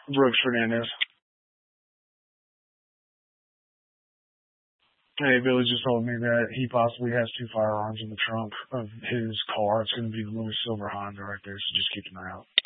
Brooks Fernandez. Hey, Billy just told me that he possibly has two firearms in the trunk of his car. It's going to be the little silver Honda right there, so just keep an eye out.